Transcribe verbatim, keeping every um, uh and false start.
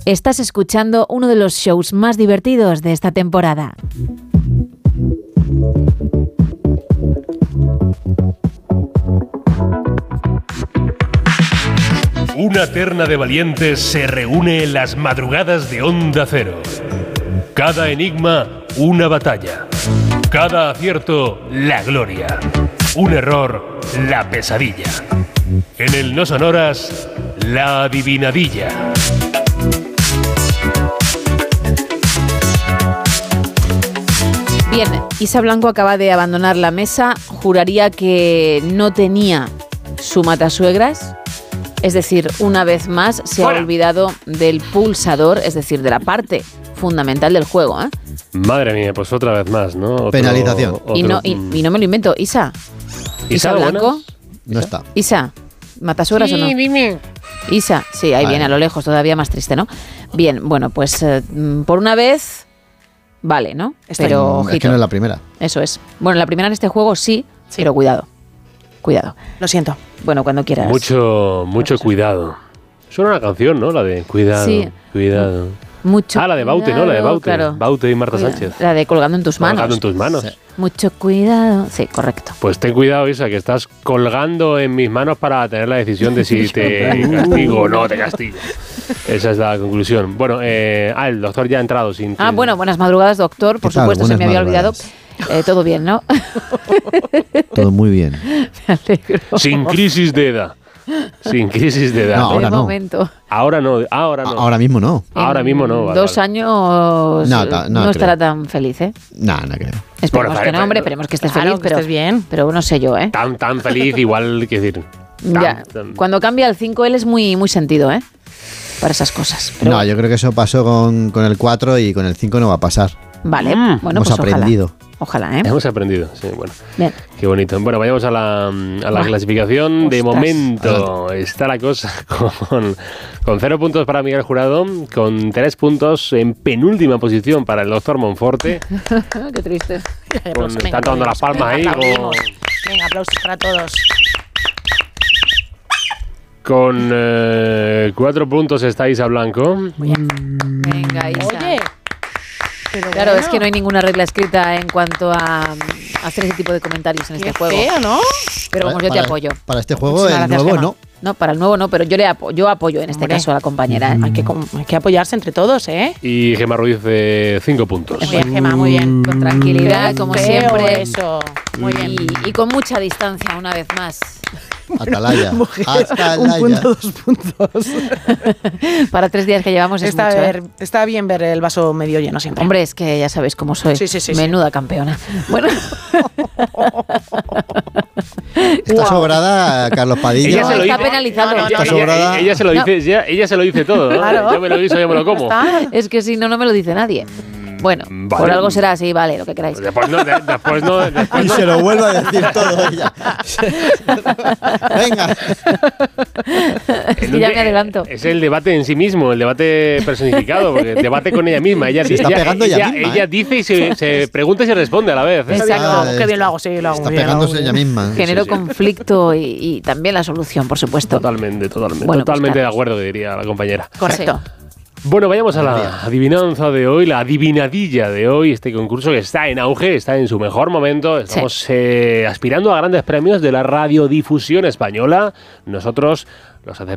Estás escuchando uno de los shows más divertidos de esta temporada. Una terna de valientes se reúne en las madrugadas de Onda Cero. Cada enigma, una batalla. Cada acierto, la gloria. Un error, la pesadilla. En el No Sonoras, la adivinadilla. Bien, Isa Blanco acaba de abandonar la mesa. Juraría que no tenía su matasuegras. Es decir, una vez más se ¡Fuera! ha olvidado del pulsador, es decir, de la parte fundamental del juego, ¿eh? Madre mía, pues otra vez más, ¿no? Otro, Penalización. otro, Y, no, y, y no me lo invento. Isa. Isa, Isa, Blanco. buenas. No está. Isa. ¿Matasuegras Sí, o no? dime. Isa. Sí, ahí Vale. viene a lo lejos, todavía más triste, ¿no? Bien, bueno, pues eh, por una vez... Vale, ¿no? Está Pero, Mm, es que ojito. no es la primera. Eso es. Bueno, la primera en este juego sí, Sí. pero cuidado. Cuidado. Lo siento. Bueno, cuando quieras. Mucho, mucho cuidado. Suena una canción, ¿no? La de cuidado, Sí. cuidado. Mucho Ah, la de Baute, ¿no? La de cuidado, Baute. claro. Baute y Marta Cuida- Sánchez. La de colgando en tus manos. Colgando en tus manos. Sí. Mucho cuidado. Sí, correcto. Pues ten cuidado, Isa, que estás colgando en mis manos para tener la decisión de si te castigo o no te castigo. Esa es la conclusión. Bueno, eh, ah, el doctor ya ha entrado sin... Ah, sin- bueno, buenas madrugadas, doctor. Por ¿Qué tal? supuesto, se Buenas me había olvidado. madrugadas. Eh, todo bien, ¿no? Todo muy bien. Me alegro. Sin crisis de edad. Sin crisis de edad. No, ahora de no. momento. Ahora no, ahora no. Ahora mismo no. Ahora En mismo no. vale, Dos vale. años No, no, ta- no estará creo. tan feliz, ¿eh? No, no creo. Esperemos Bueno, que no, pero- hombre. Esperemos que estés Claro, feliz, que pero, estés bien. pero no sé yo, ¿eh? Tan, tan feliz, igual, quiero decir... tan- Ya, tan- cuando cambia al cinco, él es muy, muy sentido, ¿eh? Para esas cosas. Pero No, bueno, yo creo que eso pasó con, con el cuatro y con el cinco no va a pasar. vale, Mm, bueno, hemos pues aprendido. ojalá. Ojalá, ¿eh? Hemos aprendido, sí, bueno. Bien. Qué bonito. Bueno, vayamos a la, a la Buah. clasificación. De Ostras. momento está la cosa con, con cero puntos para Miguel Jurado, con tres puntos en penúltima posición para el doctor Monforte. Qué triste. Con- está tomando las palmas ahí, Aplaudimos. como- Venga, aplausos para todos. Con eh, cuatro puntos está Isa Blanco. Venga, Isa. Oye. Pero Claro, bueno, es que no hay ninguna regla escrita en cuanto a, a hacer ese tipo de comentarios en qué este juego. feo, ¿no? Pero vamos, yo te Para- apoyo. Para este juego, Muchísimas el gracias, nuevo Gemma. no. No, para el nuevo no, pero yo le apo- yo apoyo en este Hombre. caso a la compañera, ¿eh? Hay que, com- hay que apoyarse entre todos, ¿eh? Y Gemma Ruiz, eh, cinco puntos. Muy bien, Gemma, muy bien. Con tranquilidad, como Feo siempre. eso. Muy bien. Y, y con mucha distancia, una vez más. Atalaya. Un Atalaya. punto, dos puntos. Para tres días que llevamos es Está, mucho, ¿eh? ver- está bien ver el vaso medio lleno siempre. Hombre, es que ya sabéis cómo soy. Sí, sí, sí, sí. Menuda campeona. Bueno. Está sobrada Carlos Padilla. Ella se lo está dice. penalizado. No, no, no, Ella, Está sobrada. ella- ella se lo No. dice, ella, ella se lo dice todo, ¿no? Claro. Yo me lo guiso, yo me lo como. Está. Es que si no, no me lo dice nadie. Bueno, Vale. por algo será así, vale, lo que queráis. Después no, de- después no, después Y no. se lo vuelve a decir todo ella. Venga. Es que ya me adelanto. Es el debate en sí mismo, el debate personificado, porque el debate con ella misma. Ella, Se está ella- pegando ella ella, misma, ía ¿eh? dice y se, se pregunta y se responde a la vez. Qué bien Exacto. lo hago, qué Ah, bien lo hago, sí, lo hago Está muy bien, lo hago pegándose muy ella bien. misma. Genero sí, sí. conflicto y, y también la solución, por supuesto. Totalmente, totalmente. Bueno, pues totalmente de Carlos. acuerdo, que diría la compañera. Correcto. Bueno, vayamos a Bien. la adivinanza de hoy, la adivinadilla de hoy, este concurso que está en auge, está en su mejor momento. Estamos eh, aspirando a grandes premios de la radiodifusión española. Nosotros los aceptamos.